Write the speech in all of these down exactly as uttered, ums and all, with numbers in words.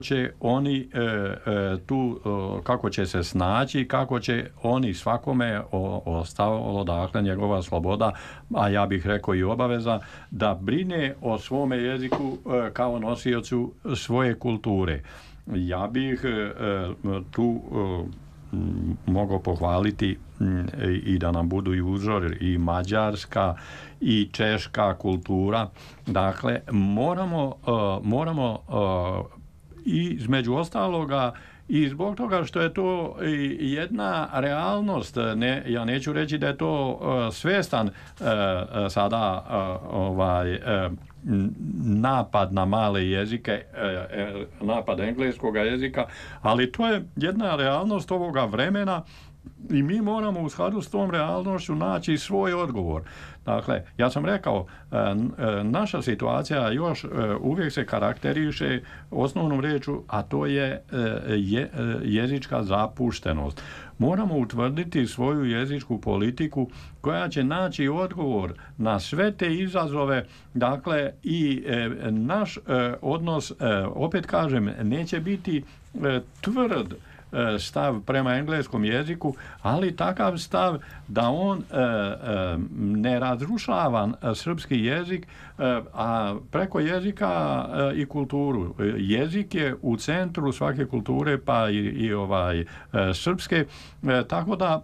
će oni e, e, tu, e, kako će se snaći, kako će oni svakome ostalo, dakle, njegova sloboda, a ja bih rekao i obaveza, da brine o svome jeziku e, kao nosiocu svoje kulture. Ja bih e, tu e, mogao pohvaliti i da nam budu i uzor i mađarska i češka kultura. Dakle, moramo, uh, moramo uh, i između ostaloga i zbog toga što je to jedna realnost, ne, ja neću reći da je to uh, svestan uh, sada uh, ovaj uh, napad na male jezike, uh, napad engleskog jezika, ali to je jedna realnost ovoga vremena i mi moramo u skladu s tom realnošću naći svoj odgovor. Dakle, ja sam rekao, naša situacija još uvijek se karakteriše osnovnom rečju, a to je jezička zapuštenost. Moramo utvrditi svoju jezičku politiku koja će naći odgovor na sve te izazove. Dakle, i naš odnos, opet kažem, neće biti tvrd stav prema engleskom jeziku, ali takav stav da on e, e, ne razrušava srpski jezik, e, a preko jezika e, i kulturu. Jezik je u centru svake kulture, pa i, i ovaj e, srpske, e, tako da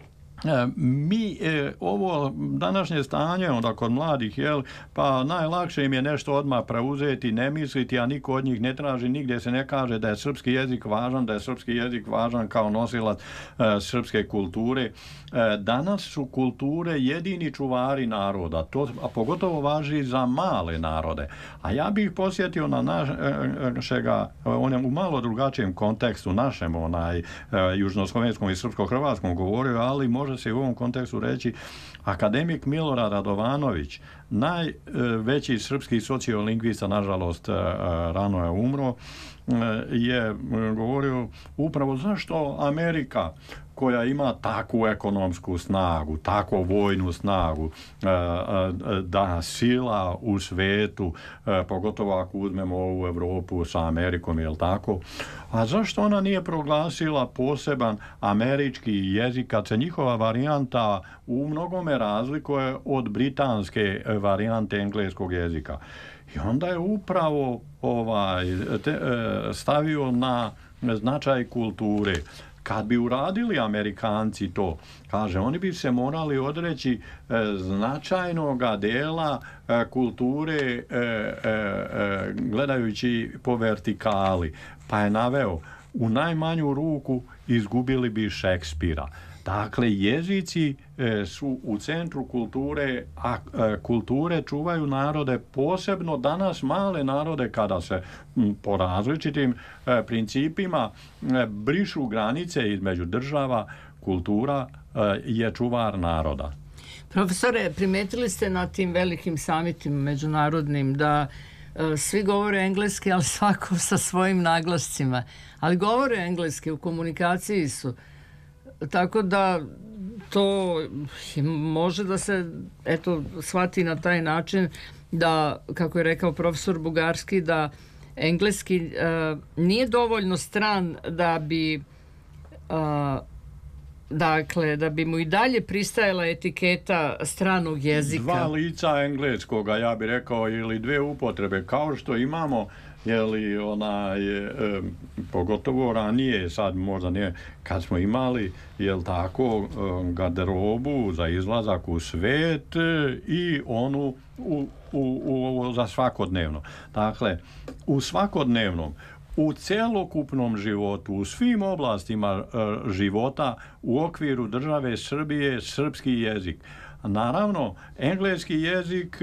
mi e, ovo današnje stanje onda kod mladih, jel, pa najlakše im je nešto odmah preuzeti, ne misliti, a niko od njih ne traži, nigdje se ne kaže da je srpski jezik važan, da je srpski jezik važan kao nosilac e, srpske kulture. E, danas su kulture jedini čuvari naroda, to, a pogotovo važi za male narode. A ja bih posjetio na našega, onem u malo drugačijem kontekstu, našem onaj e, južnoslovenskom i srpsko-hrvatskom govorio, ali može se u ovom kontekstu reći akademik Milorad Radovanović, najveći srpski sociolingvista, nažalost rano je umro, je govorio upravo zašto Amerika, koja ima takvu ekonomsku snagu, takvu vojnu snagu, da sila u svetu, pogotovo ako uzmemo ovu Evropu sa Amerikom, je li tako? A zašto ona nije proglasila poseban američki jezik, kad se njihova varijanta u mnogome razlikuje od britanske varijante engleskog jezika? I onda je upravo ovaj, te, stavio na značaj kulture. Kad bi uradili Amerikanci to, kaže, oni bi se morali odreći e, značajnoga dela e, kulture e, e, e, gledajući po vertikali. Pa je naveo, u najmanju ruku izgubili bi Šekspira. Dakle, jezici e, su u centru kulture, a e, kulture čuvaju narode, posebno danas male narode, kada se m, po različitim e, principima e, brišu granice između država, kultura e, je čuvar naroda. Profesore, primetili ste na tim velikim samitima međunarodnim da e, svi govore engleski, ali svako sa svojim naglascima. Ali govore engleski, u komunikaciji su. Tako da to može da se eto shvati na taj način da, kako je rekao profesor Bugarski, da engleski uh, nije dovoljno stran da bi uh, dakle, da bi mu i dalje pristajala etiketa stranog jezika. Dva lica engleskoga, ja bih rekao, ili dve upotrebe, kao što imamo, jeli, onaj, e, pogotovo ranije, sad možda nije, kad smo imali, jel tako, garderobu za izlazak u svet i onu u, u, u, za svakodnevno. Dakle, u svakodnevnom, u celokupnom životu, u svim oblastima e, života u okviru države Srbije, srpski jezik. Naravno, engleski jezik,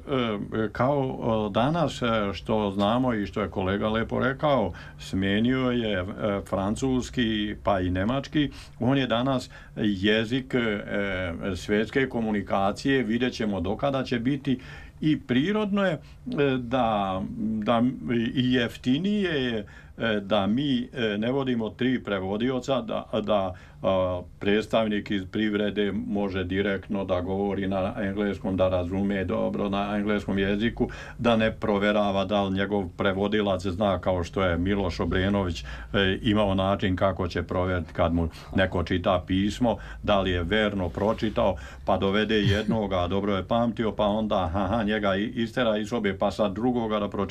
kao danas što znamo i što je kolega lepo rekao, smenio je francuski pa i nemački. On je danas jezik svjetske komunikacije. Vidjet ćemo do kada će biti. I prirodno je da, da i jeftinije je da mi ne vodimo tri prevodioca, da, da predstavnik iz privrede može direktno da govori na engleskom, da razume dobro na engleskom jeziku, da ne proverava da li njegov prevodilac zna, kao što je Miloš Obrenović imao način kako će provjeriti kad mu neko čita pismo, da li je verno pročitao, pa dovede jednoga, dobro je pamtio, pa onda aha, njega istera iz sobe, pa sad drugoga da pročita.